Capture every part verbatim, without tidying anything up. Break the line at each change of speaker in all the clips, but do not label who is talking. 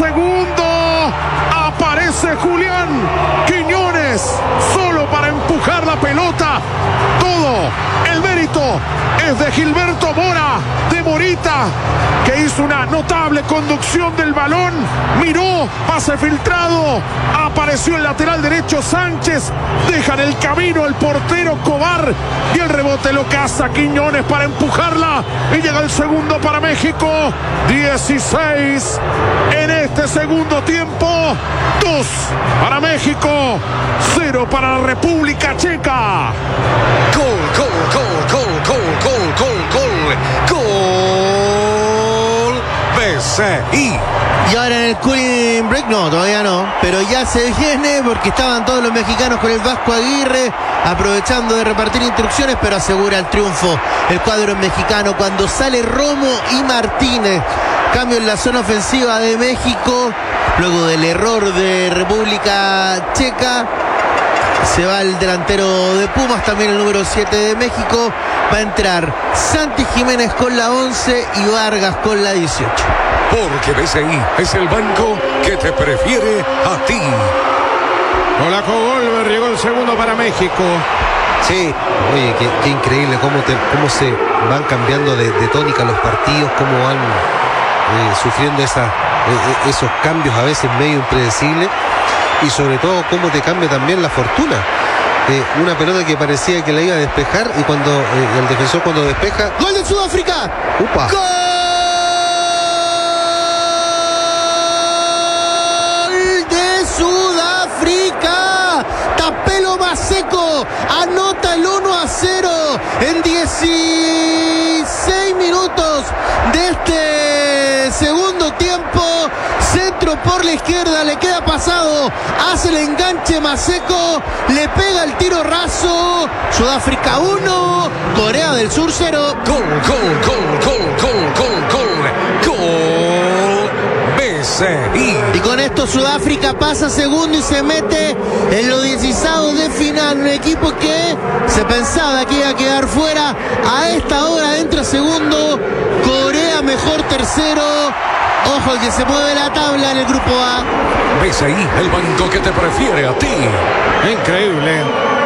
segundo. Aparece Julián Quiñones solo para empujar la pelota. Todo el mérito es de Gilberto Mora, de Morita, que hizo una notable conducción del balón. Miró, pase filtrado. Apareció el lateral derecho Sánchez. Deja en el camino el portero Cobar. Y el rebote lo caza Quiñones para empujarla. Y llega el segundo para México. dieciséis en este segundo tiempo. dos para México. cero para la República Checa.
Gol, gol, gol, gol, gol, gol, gol, gol. Gol. B C I.
Y ahora en el cooling break, no, todavía no, pero ya se viene porque estaban todos los mexicanos con el Vasco Aguirre aprovechando de repartir instrucciones, pero asegura el triunfo el cuadro mexicano cuando sale Romo y Martínez. Cambio en la zona ofensiva de México, luego del error de República Checa. Se va el delantero de Pumas, también el número siete de México. Va a entrar Santi Jiménez con la once y Vargas con la dieciocho.
Porque B C I es el banco que te prefiere a ti.
Olaco Golver, llegó el segundo para México.
Sí, oye, qué, qué increíble cómo, te, cómo se van cambiando de, de tónica los partidos, cómo van eh, sufriendo esa, eh, esos cambios a veces medio impredecibles. Y sobre todo cómo te cambia también la fortuna. Eh, una pelota que parecía que la iba a despejar y cuando eh, el defensor cuando despeja...
¡Gol de Sudáfrica!
¡Upa!
¡Gol de Sudáfrica! Tapelo Maseco anota el uno a cero en dieciséis minutos de este segundo tiempo. Centro por la izquierda, le queda pasado, hace el enganche Maseco, le pega el tiro raso. Sudáfrica uno, Corea del Sur cero.
Gol, gol, gol, gol, gol, gol, gol, gol, B C I.
Y con esto Sudáfrica pasa segundo y se mete en los dieciseis de final. Un equipo que se pensaba que iba a quedar fuera, a esta hora entra segundo. Corea mejor tercero. Ojo que se mueve la tabla en el grupo A.
B C I, el banco que te prefiere a ti.
Increíble.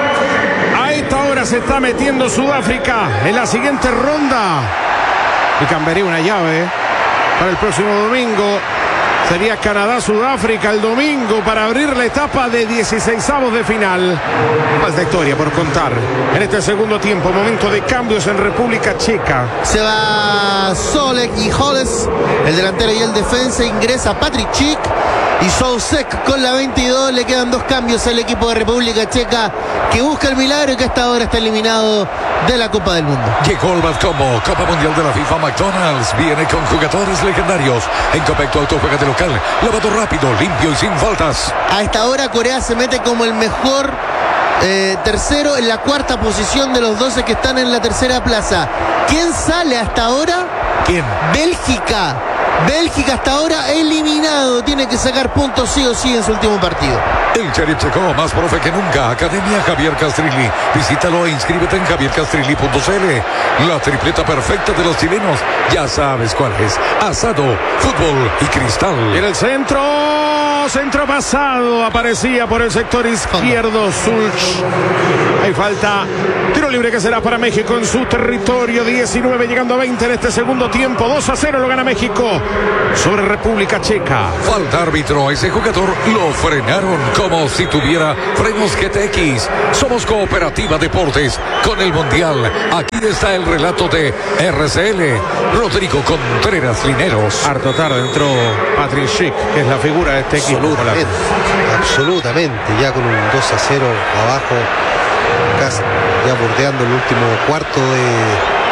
A esta hora se está metiendo Sudáfrica en la siguiente ronda. Y cambiaría una llave para el próximo domingo. Sería Canadá-Sudáfrica el domingo para abrir la etapa de dieciseisavos de final. Falta historia por contar. En este segundo tiempo, momento de cambios en República Checa.
Se va Solek y Holles, el delantero y el defensa. Ingresa Patrick Schick y Sousek con la veintidós. Le quedan dos cambios al equipo de República Checa, que busca el milagro y que hasta ahora está eliminado de la Copa del Mundo.
Llegó el Bad Combo, Copa Mundial de la FIFA. McDonald's viene con jugadores legendarios. En Copecto Auto, juega de local, lavado rápido, limpio y sin faltas.
A esta hora Corea se mete como el mejor eh, tercero en la cuarta posición de los doce que están en la tercera plaza. ¿Quién sale hasta ahora?
¿Quién?
Bélgica. Bélgica hasta ahora eliminado. Tiene que sacar puntos sí o sí en su último partido.
El Sheriff Checo, más profe que nunca. Academia Javier Castrilli. Visítalo e inscríbete en javier castrilli punto c l. La tripleta perfecta de los chilenos. Ya sabes cuál es. Asado, fútbol y cristal.
En el centro, centro pasado. Aparecía por el sector izquierdo Sulch. Hay falta. Tiro libre que será para México en su territorio. diecinueve llegando a veinte en este segundo tiempo. dos a cero lo gana México sobre República Checa.
Falta árbitro. Ese jugador lo frenaron como si tuviera frenos G T X. Somos Cooperativa Deportes con el Mundial. Aquí está el relato de R C L. Rodrigo Contreras Lineros.
Harto tarde entró Patrick Schick, que es la figura de este equipo.
Absolutamente, absolutamente. Ya con un dos a cero abajo, casi ya bordeando el último cuarto de...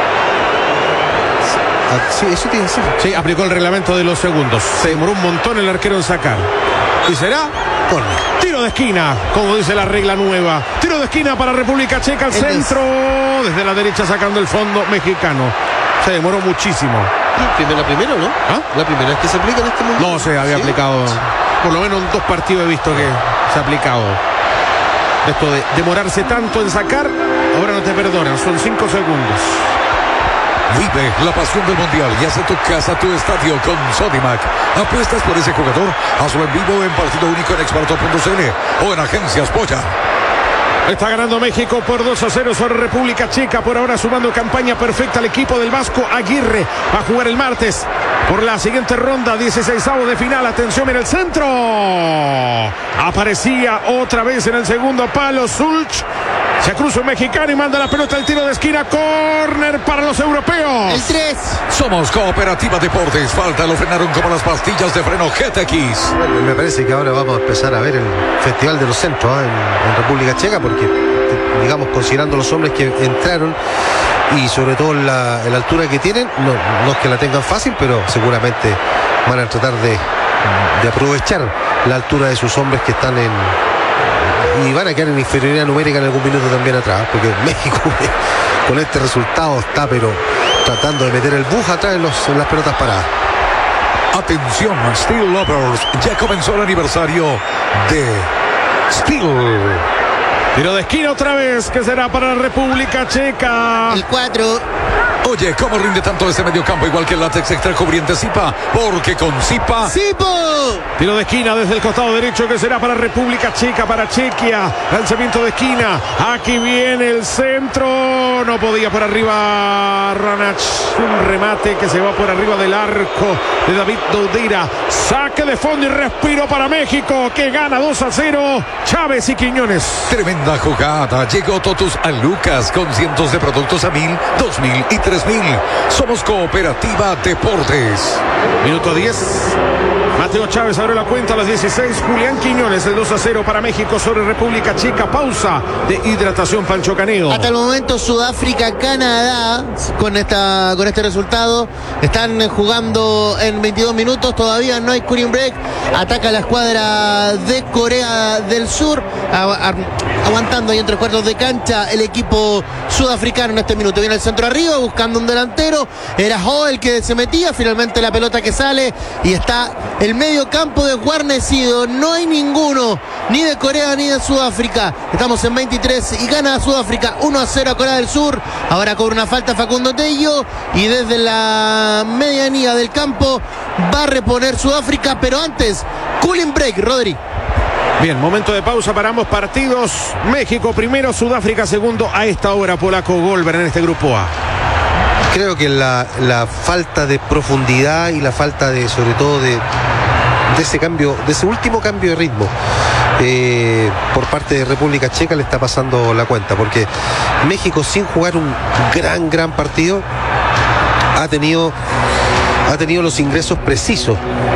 Ah, sí, eso tiene que ser.
Sí, aplicó el reglamento de los segundos. Se demoró un montón el arquero en sacar. ¿Y será?
Córner.
Tiro de esquina, como dice la regla nueva. Tiro de esquina para República Checa al centro. Desde la derecha sacando el fondo mexicano. Se demoró muchísimo.
¿La primera o no?
¿Ah?
¿La primera es que se aplica en este momento?
No se había
¿Sí?
aplicado. Por lo menos en dos partidos he visto que se ha aplicado. Esto de demorarse tanto en sacar, ahora no te perdonan. Son cinco segundos.
Vive la pasión del Mundial y hace tu casa tu estadio con Sodimac. Apuestas por ese jugador, hazlo en vivo en partido único en experto punto c l o en Agencias Polla.
Está ganando México por dos a cero sobre República Checa. Por ahora sumando campaña perfecta al equipo del Vasco Aguirre. Va a jugar el martes por la siguiente ronda, dieciseisavo de final. Atención, mira el centro. Aparecía otra vez en el segundo palo Sulch. Se cruza un mexicano y manda la pelota al tiro de esquina. Córner para los europeos.
El tres.
Somos Cooperativa Deportes. Falta, lo frenaron como las pastillas de freno G T X.
Bueno, me parece que ahora vamos a empezar a ver el Festival de los Centros ¿eh? en, en República Checa, porque, digamos, considerando los hombres que entraron y sobre todo la, la altura que tienen, no, no es que la tengan fácil, pero seguramente van a tratar de, de aprovechar la altura de sus hombres que están en... y van a quedar en inferioridad numérica en algún minuto también atrás, porque México con este resultado está pero tratando de meter el bus atrás en, los, en las pelotas paradas.
Atención, Steel Lovers, ya comenzó el aniversario de Steel.
Tiro de esquina otra vez, que será para la República Checa.
El cuatro.
Oye, ¿cómo rinde tanto ese mediocampo igual que el látex extra cubriente Zipa? Porque con Zipa...
¡Sipo!
Tiro de esquina desde el costado derecho, que será para República Checa, para Chequia. Lanzamiento de esquina. Aquí viene el centro. No podía por arriba Ranach. Un remate que se va por arriba del arco de David Doudeira. Saque de fondo y respiro para México, que gana dos a cero. Chávez y Quiñones.
Tremenda jugada. Llegó Totus a Lucas con cientos de productos a mil, dos mil y tres mil. Somos Cooperativa Deportes.
Minuto diez. Mateo Chávez abrió la cuenta a las dieciséis. Julián Quiñones, el dos a cero para México sobre República Checa. Pausa de hidratación, Pancho Caneo.
Hasta el momento Sudáfrica, Canadá, con esta con este resultado, están jugando en veintidós minutos. Todavía no hay cooling break. Ataca la escuadra de Corea del Sur, a, a, aguantando ahí entre cuartos de cancha el equipo sudafricano en este minuto. Viene el centro arriba buscando un delantero. Era Ho el que se metía. Finalmente la pelota que sale y está el medio campo desguarnecido. No hay ninguno, ni de Corea ni de Sudáfrica. Estamos en veintitrés y gana Sudáfrica uno a cero a Corea del Sur. Ahora cobra una falta Facundo Tello y desde la medianía del campo va a reponer Sudáfrica, pero antes cooling break, Rodri.
Bien, momento de pausa para ambos partidos. México primero, Sudáfrica segundo. A esta hora Polaco Golver en este grupo A.
Creo que la, la falta de profundidad y la falta de, sobre todo de, de ese cambio, de ese último cambio de ritmo eh, por parte de República Checa le está pasando la cuenta, porque México, sin jugar un gran, gran partido, ha tenido ha tenido los ingresos precisos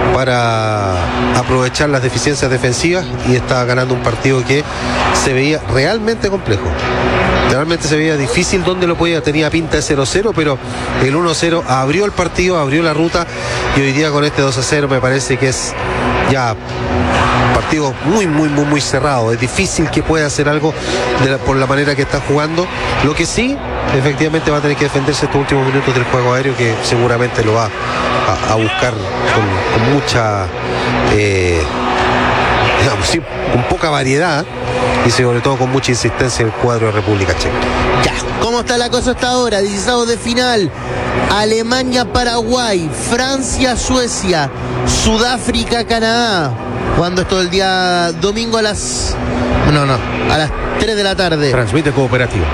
para aprovechar las deficiencias defensivas y está ganando un partido que se veía realmente complejo. Realmente se veía difícil donde lo podía, tenía pinta de cero cero, pero el uno cero abrió el partido, abrió la ruta, y hoy día con este dos a cero me parece que es ya un partido muy, muy, muy, muy cerrado. Es difícil que pueda hacer algo de la, por la manera que está jugando. Lo que sí, efectivamente va a tener que defenderse estos últimos minutos del juego aéreo, que seguramente lo va a, a buscar con, con mucha... Eh, digamos, sí, con poca variedad y sobre todo con mucha insistencia en el cuadro de República Checa.
Ya, ¿cómo está la cosa hasta ahora? dieciséis de final. Alemania-Paraguay, Francia-Suecia, Sudáfrica-Canadá. Cuando es todo el día domingo a las... No, no, a las tres de la tarde.
Transmite Cooperativa.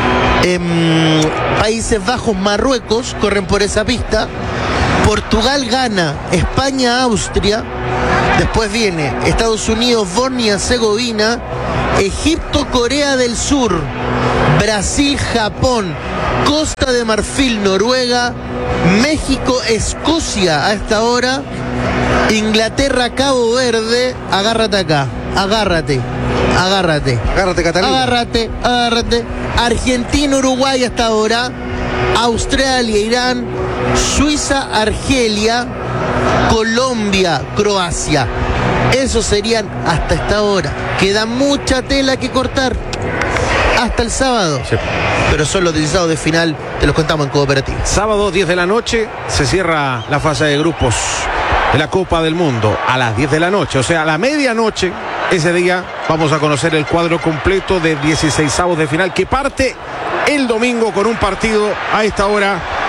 En Países Bajos, Marruecos, corren por esa pista. Portugal gana, España-Austria. Después viene Estados Unidos, Bosnia-Herzegovina, Egipto, Corea del Sur, Brasil, Japón, Costa de Marfil, Noruega, México, Escocia a esta hora, Inglaterra, Cabo Verde. Agárrate acá, agárrate, agárrate.
Agárrate, Catalina.
Agárrate, agárrate. Argentina, Uruguay hasta ahora, Australia, Irán, Suiza, Argelia, Colombia, Croacia. Esos serían hasta esta hora. Queda mucha tela que cortar hasta el sábado. Sí. Pero son los dieciséis de final, te los contamos en Cooperativa.
Sábado, diez de la noche, se cierra la fase de grupos de la Copa del Mundo a las diez de la noche. O sea, a la medianoche, ese día, vamos a conocer el cuadro completo de dieciséis de final, que parte el domingo con un partido a esta hora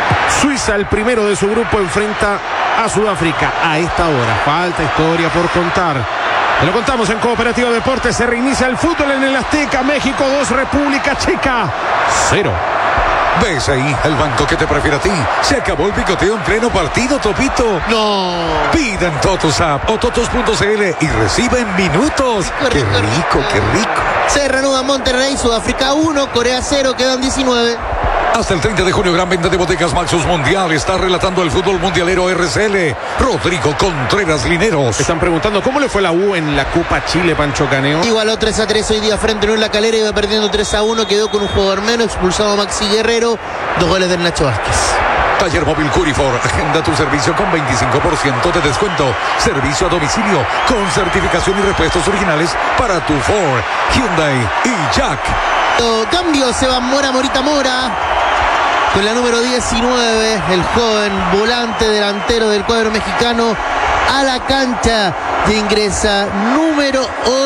Suiza, el primero de su grupo, enfrenta a Sudáfrica a esta hora. Falta historia por contar. Te lo contamos en Cooperativa Deportes. Se reinicia el fútbol en el Azteca. México dos, República Checa cero.
¿Ves ahí el banco que te prefiere a ti? Se acabó el picoteo en pleno partido, Topito.
No.
Piden Totus App o Totus punto c l y reciben minutos.
Rico,
¡Qué
rico,
rico, qué rico!
Se reanuda Monterrey, Sudáfrica uno, Corea cero, quedan diecinueve.
Hasta el treinta de junio, gran venta de bodegas Maxus Mundial. Está relatando el fútbol mundialero R C L. Rodrigo Contreras Lineros.
Están preguntando cómo le fue la U en la Copa Chile, Pancho Caneo.
Igualó tres a tres hoy día frente a Unión La Calera, iba perdiendo tres a uno, quedó con un jugador menos, expulsado Maxi Guerrero, dos goles del Nacho Vázquez.
Taller Móvil Curifor, agenda tu servicio con veinticinco por ciento de descuento. Servicio a domicilio con certificación y repuestos originales para tu Ford, Hyundai y Jack.
Cambio, se va Mora, Morita Mora. Con la número diecinueve, el joven volante delantero del cuadro mexicano a la cancha. Y ingresa número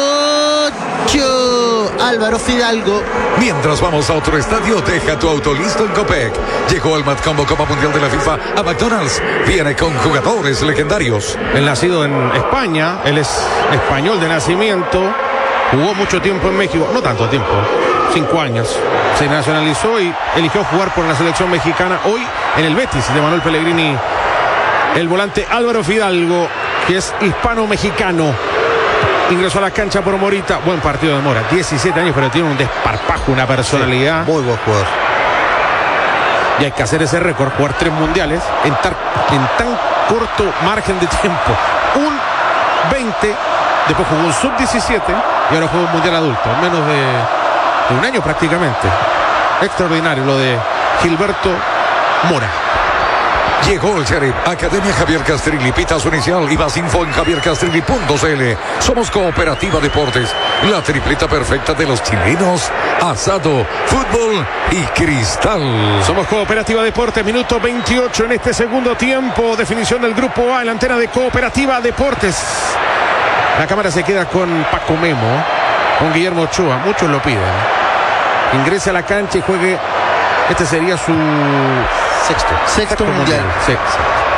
ocho, Álvaro Fidalgo.
Mientras vamos a otro estadio, deja tu auto listo en Copec. Llegó el Matcombo Copa Mundial de la FIFA a McDonald's. Viene con jugadores legendarios.
Él nacido en España, él es español de nacimiento. Jugó mucho tiempo en México, no tanto tiempo, cinco años. Se nacionalizó y eligió jugar por la selección mexicana. Hoy en el Betis de Manuel Pellegrini, el volante Álvaro Fidalgo, que es hispano-mexicano, ingresó a la cancha por Morita. Buen partido de Mora, diecisiete años, pero tiene un desparpajo, una personalidad.
Sí, muy buen jugador.
Y hay que hacer ese récord, jugar tres mundiales en, tar, en tan corto margen de tiempo. Un veinte, después jugó un sub diecisiete y ahora juega un mundial adulto, en menos de, de un año prácticamente. Extraordinario lo de Gilberto Mora.
Llegó el Sheriff, Academia Javier Castrilli, pita su inicial y más info en javier castrilli punto c l. Somos Cooperativa Deportes, la tripleta perfecta de los chilenos: asado, fútbol y cristal.
Somos Cooperativa Deportes, minuto veintiocho en este segundo tiempo. Definición del grupo A en la antena de Cooperativa Deportes. La cámara se queda con Paco Memo, con Guillermo Ochoa, muchos lo piden. Ingrese a la cancha y juegue. Este sería su
Sexto, sexto mundial.
Sexto.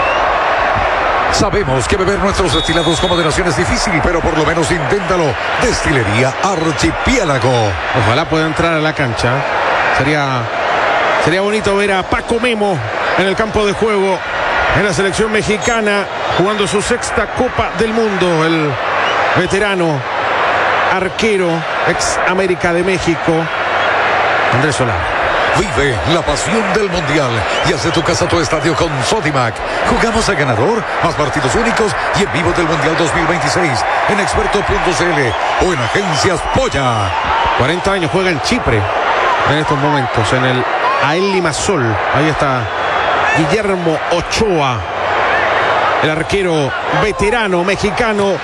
Sabemos que beber nuestros destilados con moderación es difícil, pero por lo menos inténtalo. Destilería Archipiélago.
Ojalá pueda entrar a la cancha. Sería, sería bonito ver a Paco Memo en el campo de juego en la selección mexicana, jugando su sexta Copa del Mundo. El veterano arquero, ex América de México, Andrés Solano.
Vive la pasión del Mundial y haz de tu casa tu estadio con Sodimac. Jugamos a ganador, más partidos únicos y en vivo del Mundial dos mil veintiséis en experto punto c l o en Agencias Polla.
cuarenta años, juega en Chipre en estos momentos, en el Ael Limassol. Ahí está Guillermo Ochoa, el arquero veterano mexicano,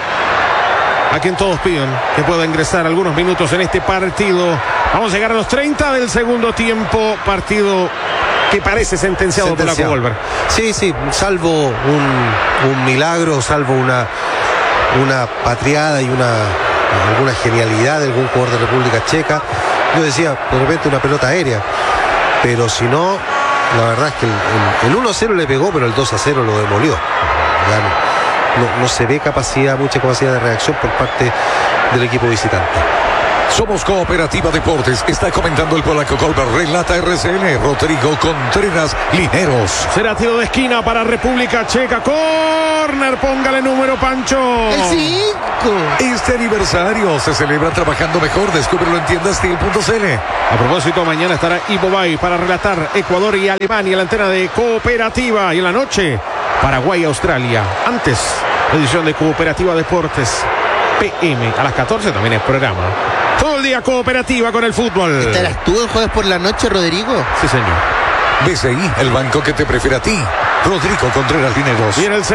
a quien todos piden que pueda ingresar algunos minutos en este partido. Vamos a llegar a los treinta del segundo tiempo. Partido que parece sentenciado,
sentenciado.
por la Volver.
Sí, sí, salvo un, un milagro, salvo una, una patriada y una alguna genialidad de algún jugador de República Checa. Yo decía, de repente una pelota aérea. Pero si no, la verdad es que el, el, el uno a cero le pegó, pero el dos a cero lo demolió. Ya no, no, no se ve capacidad, mucha capacidad de reacción por parte del equipo visitante.
Somos Cooperativa Deportes. Está comentando el polaco Colbert. Relata R C L. Rodrigo Contreras Lineros.
Será tiro de esquina para República Checa. Corner, póngale número, Pancho.
El cinco.
Este aniversario se celebra trabajando mejor. Descúbrelo en tiendas steel punto c l.
A propósito, mañana estará Ivo Bay para relatar Ecuador y Alemania, la antena de Cooperativa. Y en la noche, Paraguay y Australia. Antes, edición de Cooperativa Deportes. P M a las catorce también es programa. Todo el día Cooperativa con el fútbol.
¿Estarás tú el jueves por la noche, Rodrigo?
Sí, señor.
B C I, el banco que te prefiere a ti. Rodrigo Contreras Lineros.
Y en el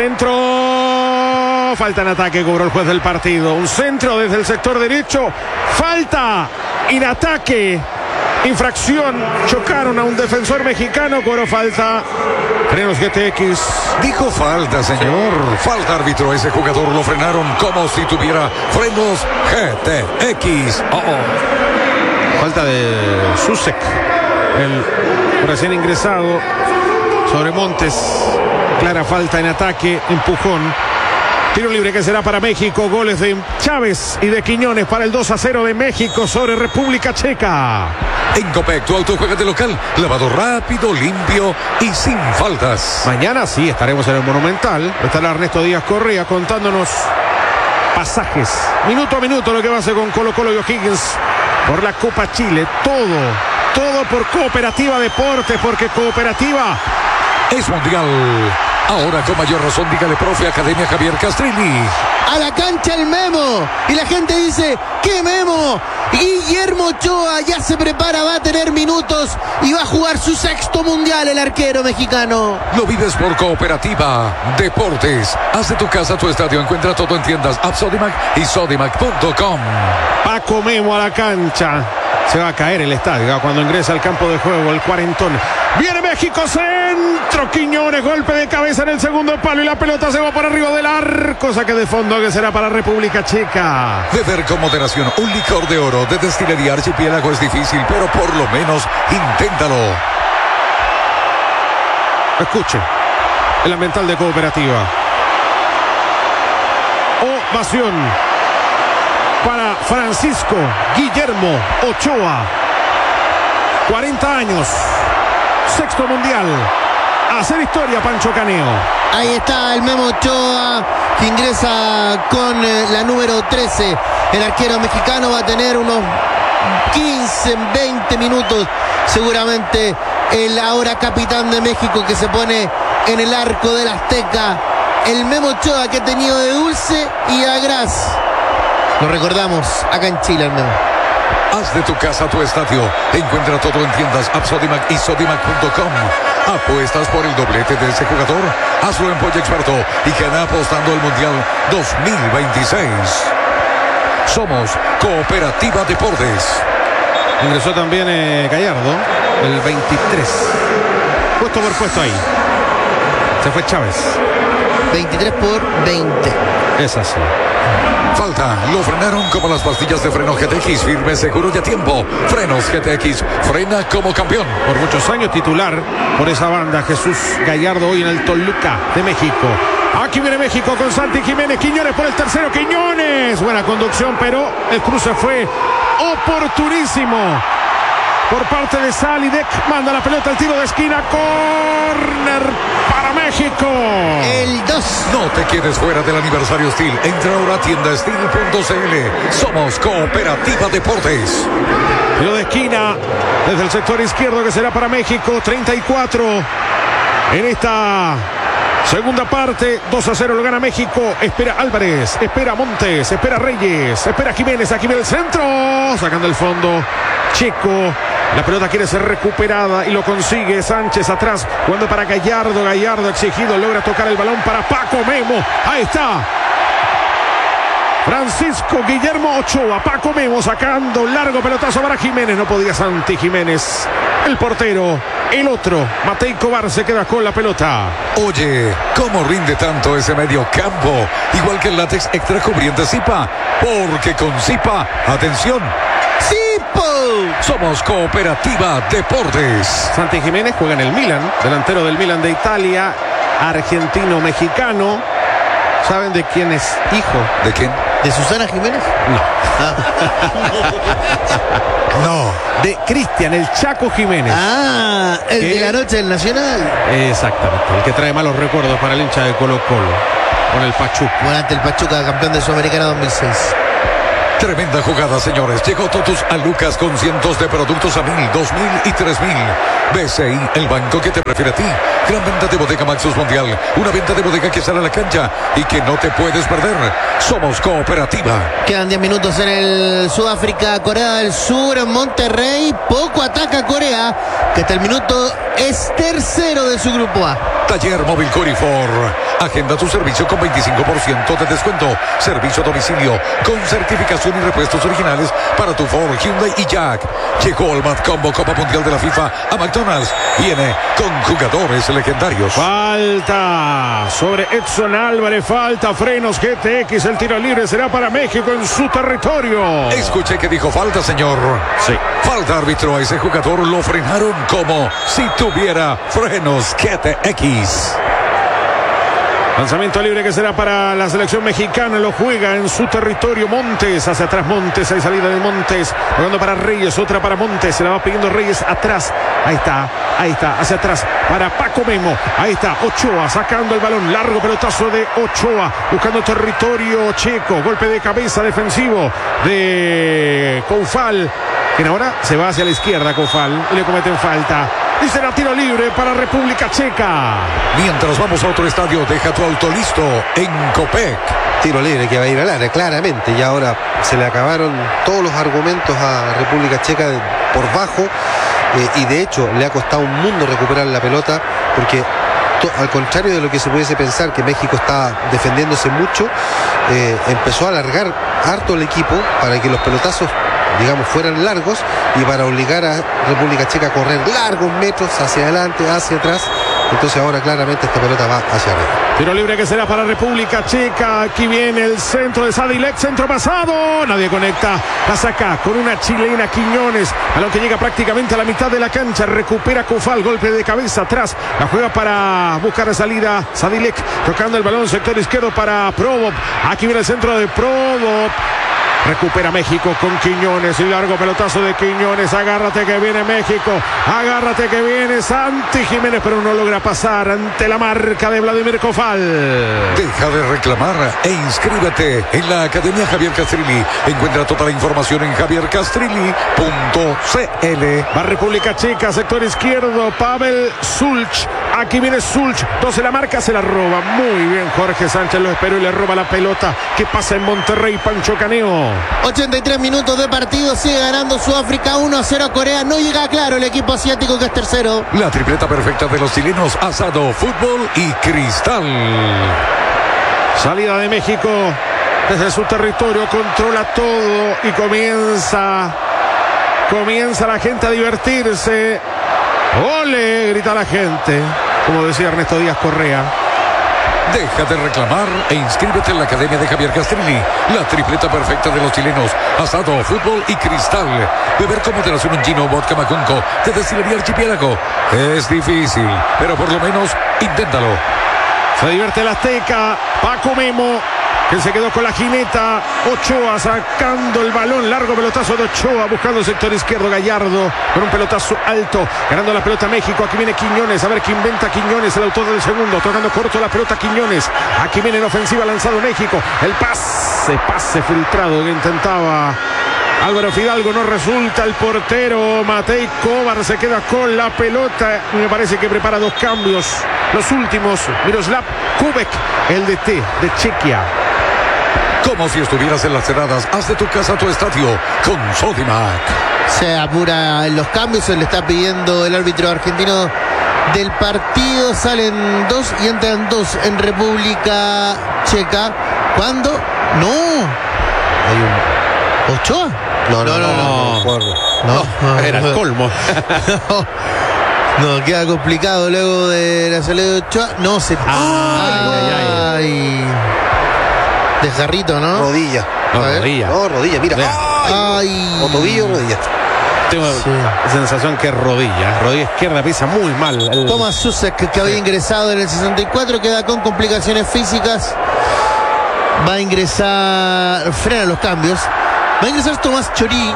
centro, falta en ataque, cobró el juez del partido. Un centro desde el sector derecho. Falta en ataque. Infracción. Chocaron a un defensor mexicano. Cobró falta. Frenos G T X.
Dijo falta, señor. Falta, árbitro. Ese jugador lo frenaron como si tuviera frenos G T X. Oh, oh.
Falta de Susek, el recién ingresado. sobre Montes. Clara falta en ataque, empujón. Tiro libre que será para México. Goles de Chávez y de Quiñones para el dos a cero de México sobre República Checa.
En Copec, tu auto juega de local. Lavado rápido, limpio y sin faltas.
Mañana sí estaremos en el Monumental. Estará Ernesto Díaz Correa contándonos pasajes, minuto a minuto, lo que va a hacer con Colo Colo y O'Higgins por la Copa Chile. Todo, todo por Cooperativa Deportes, porque Cooperativa
es mundial. Ahora con mayor razón, dígale profe Academia Javier Castrilli.
A la cancha el Memo. Y la gente dice, ¿qué Memo? Guillermo Ochoa ya se prepara, va a tener minutos y va a jugar su sexto mundial el arquero mexicano.
Lo vives por Cooperativa Deportes. Haz de tu casa tu estadio. Encuentra todo en tiendas App Sodimac y Sodimac punto com.
Paco Memo a la cancha. Se va a caer el estadio cuando ingresa al campo de juego el cuarentón. Viene México, centro, Quiñones, golpe de cabeza en el segundo palo y la pelota se va por arriba del arco. Saque de fondo que será para República Checa.
Beber con moderación un licor de oro de Destilería Archipiélago es difícil, pero por lo menos inténtalo.
Escuche, el ambiental de Cooperativa. Ovación para Francisco Guillermo Ochoa. cuarenta años. Sexto mundial. A hacer historia, Pancho Caneo.
Ahí está el Memo Ochoa, que ingresa con eh, la número trece. El arquero mexicano va a tener unos quince, veinte minutos. Seguramente el ahora capitán de México, que se pone en el arco del Azteca. El Memo Ochoa, que ha tenido de dulce y a gras. Lo recordamos acá en Chile, el Memo.
Haz de tu casa tu estadio. Encuentra todo en tiendas App Sodimac y Sodimac punto com. ¿Apuestas por el doblete de ese jugador? Hazlo en Polla Experto y gana apostando al Mundial dos mil veintiséis. Somos Cooperativa Deportes.
Ingresó también eh, Gallardo, el veintitrés. Puesto por puesto ahí. Se fue Chávez.
veintitrés por veinte.
Es así.
Falta, lo frenaron como las pastillas de freno G T X, firme, seguro y a tiempo. Frenos G T X, frena como campeón.
Por muchos años titular por esa banda, Jesús Gallardo, hoy en el Toluca de México. Aquí viene México con Santi Jiménez, Quiñones por el tercero, Quiñones. Buena conducción, pero el cruce fue oportunísimo por parte de Salidek. Manda la pelota al tiro de esquina, córner para México.
El dos.
No te quedes fuera del aniversario Steel. Entra ahora a tienda steel punto c l. Somos Cooperativa Deportes.
Tiro de esquina desde el sector izquierdo que será para México. treinta y cuatro en esta segunda parte. dos a cero lo gana México. Espera Álvarez, espera Montes, espera Reyes, espera Jiménez. Aquí viene el centro, sacando el fondo Checo. La pelota quiere ser recuperada y lo consigue Sánchez atrás. Jugando para Gallardo. Gallardo exigido. Logra tocar el balón para Paco Memo. Ahí está. Francisco Guillermo Ochoa. Paco Memo sacando largo pelotazo para Jiménez. No podía Santi Jiménez. El portero. El otro. Matei Cobar se queda con la pelota.
Oye, ¿cómo rinde tanto ese medio campo? Igual que el látex extra cubriente Zipa. Porque con Zipa, atención,
¡Zipo!
somos Cooperativa Deportes.
Santi Jiménez juega en el Milan, delantero del Milan de Italia, argentino-mexicano. ¿Saben de quién es hijo?
¿De quién?
¿De Susana Jiménez?
No. No, de Cristian, el Chaco Jiménez.
Ah, el
¿Qué?
de la noche del Nacional.
Exactamente, el que trae malos recuerdos para el hincha de Colo Colo, con el Pachuca.
Volante el Pachuca, campeón de Sudamericana dos mil seis.
Tremenda jugada, señores. Llegó Totus a Lucas con cientos de productos a mil, dos mil y tres mil. B C I, el banco que te prefiere a ti. Gran venta de Bodega Maxus Mundial. Una venta de bodega que sale a la cancha y que no te puedes perder. Somos Cooperativa.
Quedan diez minutos en el Sudáfrica, Corea del Sur, en Monterrey. Poco ataca Corea, que hasta el minuto es tercero de su grupo A.
Taller Móvil Curifor. Agenda tu servicio con veinticinco por ciento de descuento. Servicio a domicilio con certificación y repuestos originales para tu Ford, Hyundai y Jack. Llegó el Mad Combo Copa Mundial de la FIFA a McDonald's. Viene con jugadores legendarios.
Falta sobre Edson Álvarez, falta Frenos G T X, el tiro libre será para México en su territorio.
Escuché que dijo falta, señor.
Sí.
Falta, árbitro. A ese jugador lo frenaron como si tuviera frenos G T X.
Lanzamiento libre que será para la selección mexicana. Lo juega en su territorio Montes. Hacia atrás Montes. Hay salida de Montes. Jugando para Reyes. Otra para Montes. Se la va pidiendo Reyes atrás. Ahí está. Ahí está. Hacia atrás para Paco Memo. Ahí está. Ochoa sacando el balón. Largo pelotazo de Ochoa. Buscando territorio checo. Golpe de cabeza defensivo de Coufal. Quien ahora se va hacia la izquierda. Coufal. Y le cometen falta. Y será tiro libre para República Checa.
Mientras vamos a otro estadio, deja tu auto listo en Copec.
Tiro libre que va a ir al área, claramente. Y ahora se le acabaron todos los argumentos a República Checa de, por bajo. Eh, y de hecho le ha costado un mundo recuperar la pelota. Porque to, al contrario de lo que se pudiese pensar, que México está defendiéndose mucho, eh, empezó a alargar harto el equipo para que los pelotazos, digamos, fueran largos y para obligar a República Checa a correr largos metros hacia adelante, hacia atrás. Entonces ahora claramente esta pelota va hacia arriba.
Tiro libre que será para República Checa. Aquí viene el centro de Sadilek, centro pasado. Nadie conecta. La saca con una chilena Quiñones. A lo que llega prácticamente a la mitad de la cancha. Recupera Coufal, golpe de cabeza atrás. La juega para buscar la salida Sadilek. Tocando el balón, sector izquierdo para Probop. Aquí viene el centro de Probop. Recupera México con Quiñones. Y largo pelotazo de Quiñones. Agárrate que viene México. Agárrate que viene Santi Jiménez. Pero no logra pasar ante la marca de Vladimir Coufal.
Deja de reclamar e inscríbete en la Academia Javier Castrilli. Encuentra toda la información en javier castrilli punto c l.
Va República Checa, sector izquierdo. Pavel Sulch. Aquí viene Sulch. doce la marca, se la roba. Muy bien, Jorge Sánchez lo esperó y le roba la pelota. ¿Qué pasa en Monterrey? Pancho Caneo.
ochenta y tres minutos de partido, sigue ganando Sudáfrica uno a cero a Corea. No llega claro el equipo asiático que es tercero.
La tripleta perfecta de los chilenos: asado, fútbol y cristal.
Salida de México desde su territorio, controla todo y comienza comienza la gente a divertirse. ¡Ole!, grita la gente, como decía Ernesto Díaz Correa.
Deja de reclamar e inscríbete en la Academia de Javier Castrilli. La tripleta perfecta de los chilenos: asado, fútbol y cristal. Beber con moderación un gino vodka Macunco de Destilería Archipiélago es difícil, pero por lo menos inténtalo.
Se divierte el Azteca. Paco Memo, que se quedó con la jineta. Ochoa sacando el balón. Largo pelotazo de Ochoa, buscando el sector izquierdo. Gallardo con un pelotazo alto, ganando la pelota México. Aquí viene Quiñones, a ver qué inventa Quiñones, el autor del segundo, tocando corto la pelota Quiñones. Aquí viene en ofensiva, lanzado México. El pase, pase filtrado que intentaba Álvaro Fidalgo, no resulta. El portero Matej Kovar se queda con la pelota. Me parece que prepara dos cambios, los últimos. Miroslav Kubek, el D T de Chequia.
Como si estuvieras en las cerradas, haz de tu casa tu estadio con Sodimac.
Se apura en los cambios, se le está pidiendo el árbitro argentino del partido. Salen dos y entran dos en República Checa. ¿Cuándo? No. Hay un ¿Ochoa?
No, no, no, no, no, no,
no, no,
era el colmo.
No, queda complicado luego de la salida de Ochoa. No, se...
Ay, ay, ay.
ay. Desgarrito, ¿no?
Rodilla.
No, rodilla.
No, rodilla, mira.
Ay. Ay.
O tobillo, rodilla.
Tengo
Sí.
sensación que es rodilla. Rodilla izquierda pisa muy mal. El...
Tomás Susek, que había ingresado en el sesenta y cuatro, queda con complicaciones físicas. Va a ingresar... Frena los cambios. Va a ingresar Tomás Chorí,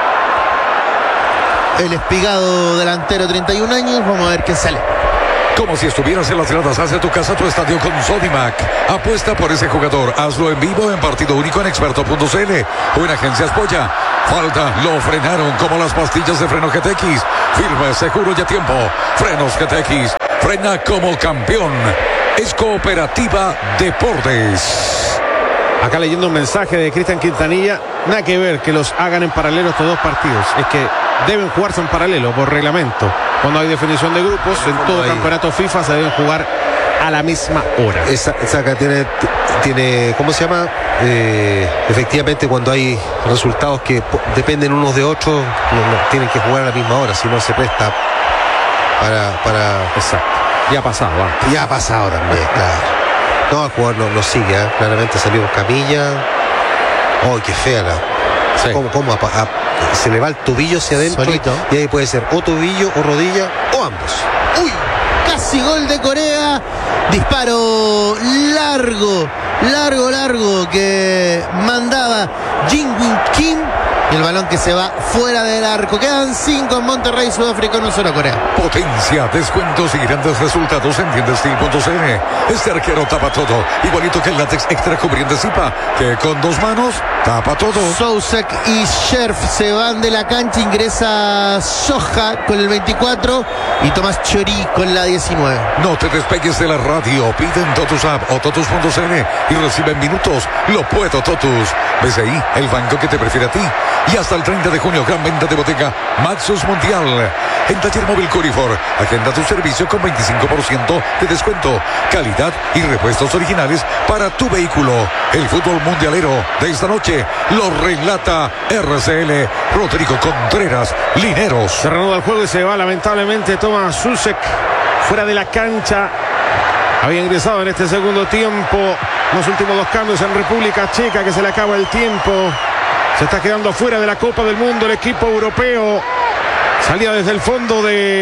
el espigado delantero, treinta y un años. Vamos a ver qué sale.
Como si estuvieras en las gradas, haz de tu casa tu estadio con Sodimac. Apuesta por ese jugador, hazlo en vivo en partido único en experto punto c l o en Agencias Polla. Falta, lo frenaron como las pastillas de freno G T X. Firme, seguro y a tiempo. Frenos G T X, frena como campeón. Es Cooperativa Deportes.
Acá leyendo un mensaje de Cristian Quintanilla. Nada que ver que los hagan en paralelo estos dos partidos. Es que deben jugarse en paralelo por reglamento. Cuando hay definición de grupos, en todo
hay...
campeonato FIFA se deben jugar a la misma hora.
Esa, esa tiene, tiene, ¿cómo se llama? Eh, efectivamente, cuando hay resultados que dependen unos de otros, no, no, tienen que jugar a la misma hora, si no se presta para... para...
Exacto. Ya ha pasado. ¿eh?
Ya ha pasado también, claro. No, el jugador no, no sigue, ¿eh? Claramente salió en camilla. ¡Oh, qué fea la! Sí. ¿Cómo, cómo a, a, se le va el tobillo hacia adentro?
Solito.
Y ahí puede ser o tobillo o rodilla o ambos.
¡Uy! Casi gol de Corea. Disparo largo, largo, largo que mandaba Jin-Win Kim. Y el balón que se va fuera del arco. Quedan cinco en Monterrey, Sudáfrica, uno cero Corea.
Potencia, descuentos y grandes resultados en tiendastil punto c n. Este arquero tapa todo. Igualito que el látex extra cubriente Zipa, que con dos manos tapa todo.
Sousek y Scherf se van de la cancha. Ingresa Soja con el veinticuatro y Tomás Chorí con la diecinueve.
No te despegues de la radio. Piden Totus App o Totus punto c n y reciben minutos. Lo puedo, Totus. ¿Ves ahí el banco que te prefiere a ti? Y hasta el treinta de junio, gran venta de bodega Maxus Mundial. En Taller Móvil Curifor, agenda tu servicio con veinticinco por ciento de descuento. Calidad y repuestos originales para tu vehículo. El fútbol mundialero de esta noche lo relata R C L Rodrigo Contreras Lineros.
Se reanuda el juego y se va lamentablemente Tomás Sousek fuera de la cancha. Había ingresado en este segundo tiempo. Los últimos dos cambios en República Checa, que se le acaba el tiempo. Se está quedando fuera de la Copa del Mundo el equipo europeo. Salía desde el fondo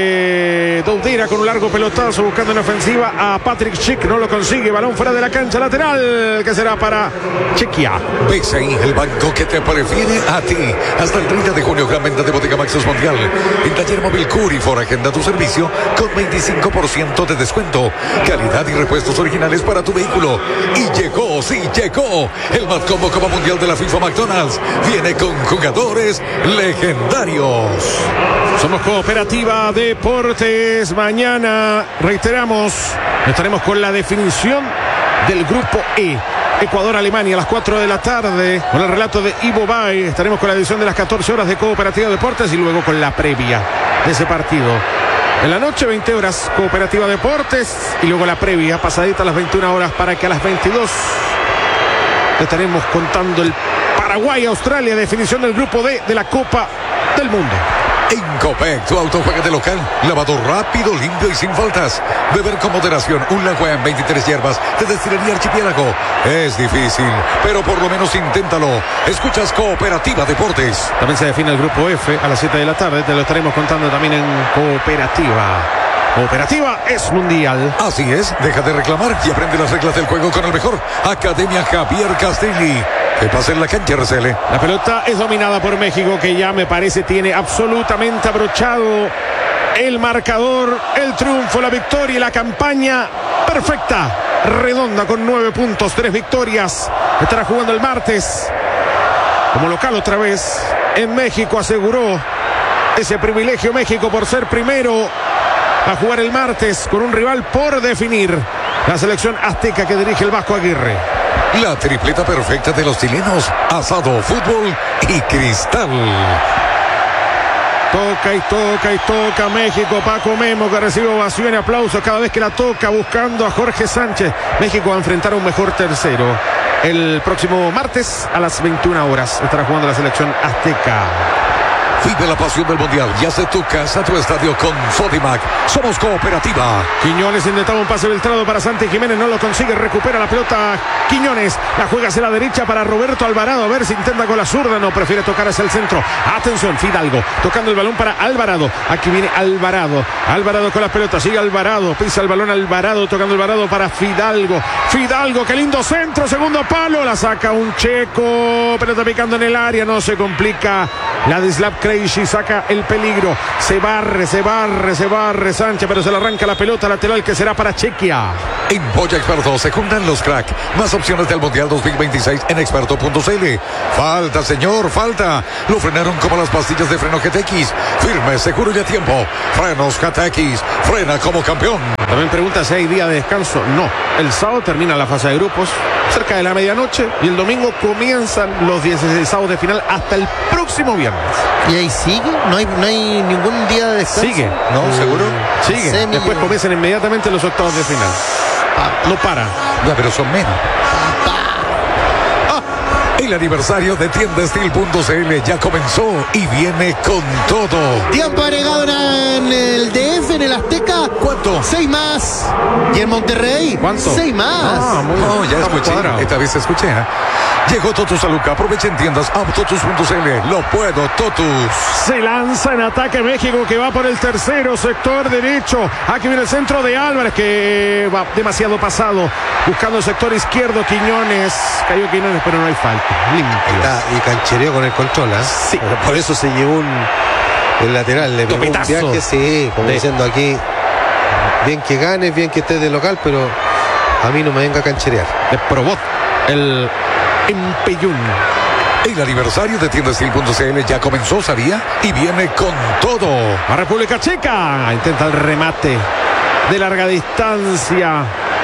de Doudera con un largo pelotazo buscando en ofensiva a Patrick Schick. No lo consigue. Balón fuera de la cancha lateral que será para Chequia.
¿Ves ahí el banco que te prefiere a ti? Hasta el treinta de junio, gran venta de bodega Maxus Mundial. En Taller Móvil Curifor, agenda tu servicio con veinticinco por ciento de descuento. Calidad y repuestos originales para tu vehículo. Y llegó, sí, llegó el más combo Copa Mundial de la FIFA McDonald's. Viene con jugadores legendarios.
Somos Cooperativa Deportes. Mañana, reiteramos, estaremos con la definición del grupo E. Ecuador-Alemania a las cuatro de la tarde. Con el relato de Ivo Bay. Estaremos con la edición de las catorce horas de Cooperativa Deportes y luego con la previa de ese partido. En la noche, veinte horas, Cooperativa Deportes. Y luego la previa, pasadita a las veintiuna horas, para que a las veintidós estaremos contando el Paraguay-Australia, definición del grupo D de la Copa del Mundo.
En Copec, tu auto juega de local. Lavado rápido, limpio y sin faltas. Beber con moderación. Un Lagua en veintitrés hierbas de Destilería Archipiélago. Es difícil, pero por lo menos inténtalo. Escuchas Cooperativa Deportes.
También se define el grupo F a las siete de la tarde. Te lo estaremos contando también en Cooperativa. Cooperativa es mundial.
Así es, deja de reclamar y aprende las reglas del juego con el mejor. Academia Javier Castelli. Que pase en la cancha, R C L.
La pelota es dominada por México, que ya me parece tiene absolutamente abrochado el marcador, el triunfo, la victoria y la campaña perfecta, redonda, con nueve puntos, tres victorias. Estará jugando el martes como local otra vez en México. Aseguró ese privilegio México por ser primero a jugar el martes con un rival por definir, la selección azteca que dirige el Vasco Aguirre.
La tripleta perfecta de los chilenos: asado, fútbol y cristal.
Toca y toca y toca México. Paco Memo, que recibe ovación y aplausos cada vez que la toca, buscando a Jorge Sánchez. México va a enfrentar a un mejor tercero el próximo martes a las veintiuna horas. Estará jugando la selección azteca.
Vive la pasión del mundial. Ya sea tu casa, tu estadio con Sodimac. Somos Cooperativa.
Quiñones intentaba un pase filtrado para Santi Jiménez. No lo consigue. Recupera la pelota Quiñones. La juega hacia la derecha para Roberto Alvarado. A ver si intenta con la zurda. No, prefiere tocar hacia el centro. Atención, Fidalgo. Tocando el balón para Alvarado. Aquí viene Alvarado. Alvarado con la pelota. Sigue Alvarado. Pisa el balón Alvarado. Tocando Alvarado para Fidalgo. Fidalgo, qué lindo centro. Segundo palo. La saca un checo. Pelota picando en el área. No se complica. Ladislav Krejci saca el peligro. Se barre, se barre, se barre Sánchez, pero se le arranca la pelota lateral que será para Chequia.
En Polla Experto se juntan los crack. Más opciones del Mundial dos mil veintiséis en experto punto c l. Falta, señor, falta. Lo frenaron como las pastillas de freno G T X. Firme, seguro y a tiempo. Frenos G T X. Frena como campeón.
También pregunta si hay día de descanso. No. El sábado termina la fase de grupos. cerca de la medianoche, y el domingo comienzan los dieciseisavos de final hasta el próximo viernes.
¿Y ahí sigue? ¿No hay, no hay ningún día de descanso?
Sigue.
¿No? ¿Seguro?
Sigue.
Semi-
Después comienzan inmediatamente los octavos de final. No para.
Ya, pero son menos. El aniversario de tienda steel punto c l ya comenzó y viene con todo.
Tiempo agregado en el D F, en el Azteca.
¿Cuánto?
Seis más. ¿Y en Monterrey?
¿Cuánto?
Seis más.
Ah, muy bien.
No, ya
Estamos
escuché.
cuadrados.
Esta vez escuché. ¿eh? Llegó Totus a Luca. Aprovecha en tiendas app totus punto c l. Lo puedo, Totus.
Se lanza en ataque México, que va por el tercero sector derecho. Aquí viene el centro de Álvarez, que va demasiado pasado. Buscando el sector izquierdo, Quiñones. Cayó Quiñones, pero no hay falta. Limpio.
Está, y canchereó con el control, ¿eh?
Sí.
Por, por eso se llevó un, el lateral, le pegó un
Topetazo.
viaje, sí, como
De-
diciendo aquí, bien que ganes, bien que estés de local, pero a mí no me venga a cancherear.
De Probot, el Empeyún.
El aniversario de tienda steel punto c l ya comenzó, ¿sabía? Y viene con todo.
A República Checa. Intenta el remate de larga distancia.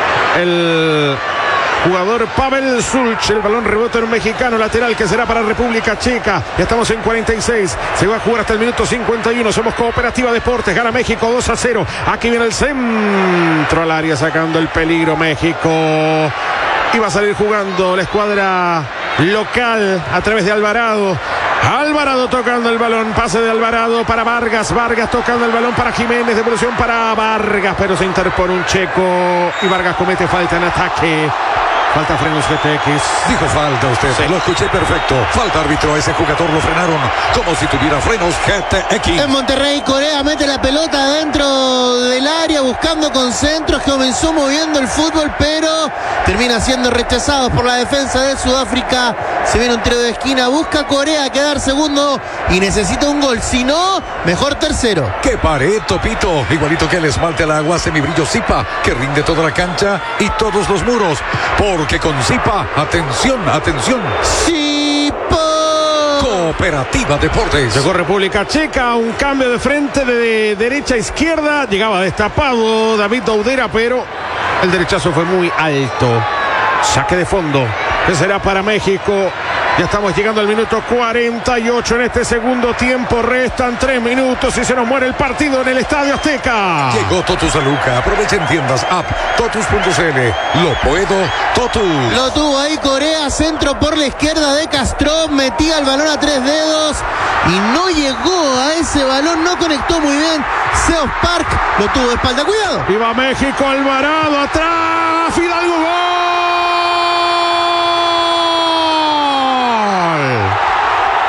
El jugador Pavel Sulch. El balón rebota en un mexicano lateral que será para República Checa. Ya estamos en cuarenta y seis. Se va a jugar hasta el minuto cincuenta y uno. Somos Cooperativa Deportes. Gana México dos a cero. Aquí viene el centro al área sacando el peligro México. Y va a salir jugando la escuadra local a través de Alvarado. Alvarado tocando el balón, pase de Alvarado para Vargas, Vargas tocando el balón para Jiménez, devolución para Vargas, pero se interpone un checo y Vargas comete falta en ataque. Falta frenos G T X.
Dijo falta usted.
Sí.
Lo escuché perfecto. Falta árbitro. A ese jugador lo frenaron como si tuviera frenos G T X.
En Monterrey, Corea mete la pelota dentro del área buscando concentros. Comenzó moviendo el fútbol, pero termina siendo rechazado por la defensa de Sudáfrica. Se viene un tiro de esquina, busca Corea quedar segundo y necesita un gol. Si no, mejor tercero.
¡Qué pared, Topito! Igualito que el esmalte al agua, semibrillo Zipa, que rinde toda la cancha y todos los muros. Porque con Zipa, atención, atención.
¡Sipo!
Cooperativa Deportes.
Llegó República Checa, un cambio de frente de derecha a izquierda. Llegaba destapado David Daudera, pero el derechazo fue muy alto. Saque de fondo, que será para México. Ya estamos llegando al minuto cuarenta y ocho en este segundo tiempo. Restan tres minutos y se nos muere el partido en el Estadio Azteca.
Llegó Totus a Luca. Aprovecha en tiendas app totus punto c l. Lo puedo, Totus.
Lo tuvo ahí Corea, centro por la izquierda de Castro, metía el balón a tres dedos y no llegó a ese balón, no conectó muy bien. Seos Park lo tuvo de espalda, cuidado.
Iba México, Alvarado atrás. Fidalgo